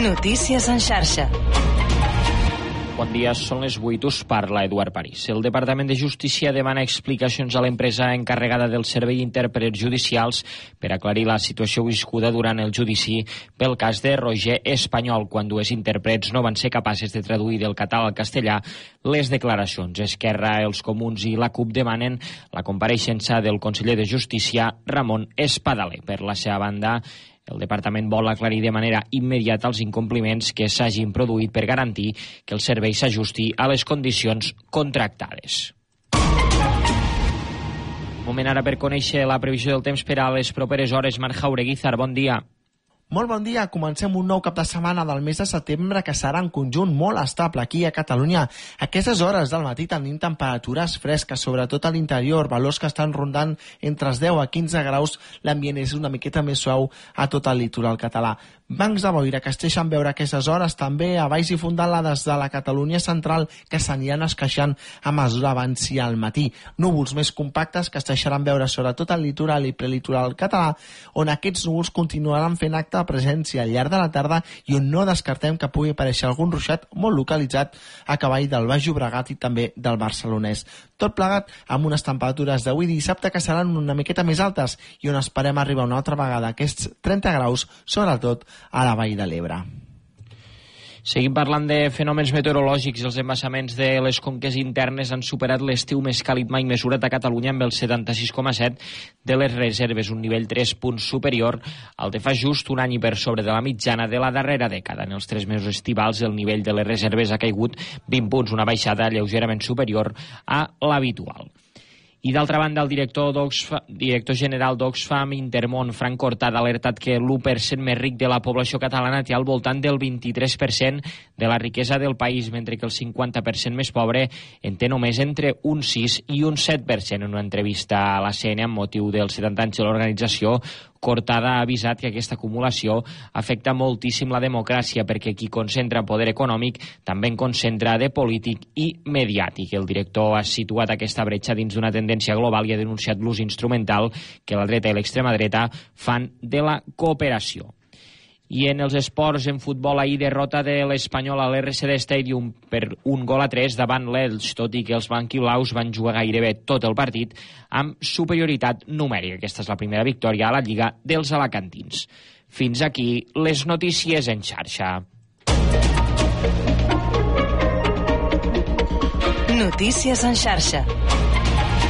Notícies en xarxa. Bon dia, són les 8, us parla Eduard París. El Departament de Justícia demana explicacions a l'empresa encarregada del servei d'intèrprets judicials per aclarir la situació viscuda durant el judici pel cas de Roger Espanyol, quan dues intèrprets no van ser capaces de traduir del català al castellà les declaracions. Esquerra, els Comuns i la CUP demanen la compareixença del conseller de Justícia, Ramon Espadaler. Per la seva banda, el departament vol aclarir de manera immediata els incompliments que s'hagin produït per garantir que el servei s'ajusti a les condicions contractades. Moment ara per conèixer la previsió del temps per a les properes hores. Marc Jaureguizar, bon dia. Molt bon dia. Comencem un nou cap de setmana del mes de setembre que serà en conjunt molt estable aquí a Catalunya. A aquestes hores del matí tenim temperatures fresques, sobretot a l'interior, valors que estan rondant entre els 10 a 15 graus. L'ambient és una miqueta més suau a tot el litoral català. Bancs de boira que es deixen veure a aquestes hores, també a baix i fondalades de la Catalunya central, que s'aniran esqueixant a mesura avanci al matí. Núvols més compactes que es deixaran veure sobretot al litoral i prelitoral català, on aquests núvols continuaran fent acte de presència al llarg de la tarda i on no descartem que pugui aparèixer algun ruixat molt localitzat a cavall del Baix Llobregat i també del Barcelonès. Tot plegat amb unes temperatures d'avui dissabte que seran una miqueta més altes i on esperem arribar una altra vegada a aquests 30 graus, sobretot a la Vall de l'Ebre. Seguim parlant de fenòmens meteorològics. Els embassaments de les conques internes han superat l'estiu més càlid mai mesurat a Catalunya amb el 76,7 de les reserves, un nivell 3 punts superior al de fa just un any i per sobre de la mitjana de la darrera dècada. En els 3 mesos estivals el nivell de les reserves ha caigut 20 punts, una baixada lleugerament superior a l'habitual. I d'altra banda, el director general d'Oxfam Intermón, Frank Cortada, ha alertat que l'1% més ric de la població catalana té al voltant del 23% de la riquesa del país, mentre que el 50% més pobre en té només entre un 6 i un 7%. En una entrevista a la CNN amb motiu dels 70 anys de l'organització, Cortada ha avisat que aquesta acumulació afecta moltíssim la democràcia perquè qui concentra poder econòmic també en concentra de polític i mediàtic. El director ha situat aquesta bretxa dins d'una tendència global i ha denunciat l'ús instrumental que la dreta i l'extrema dreta fan de la cooperació. I en els esports, en futbol, ahir derrota de l'Espanyol a l'RCD Stadium per 1-3 davant l'Elx, tot i que els blanquiblaus van jugar gairebé tot el partit amb superioritat numèrica. Aquesta és la primera victòria a la Lliga dels alacantins. Fins aquí les notícies en xarxa. Notícies en xarxa.